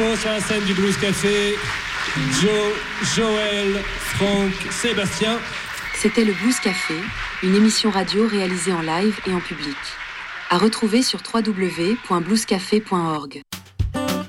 dispo sur la scène du Blues Café. Joe, Joël, Franck, Sébastien. C'était le Blues Café, une émission radio réalisée en live et en public. À retrouver sur www.bluescafé.org.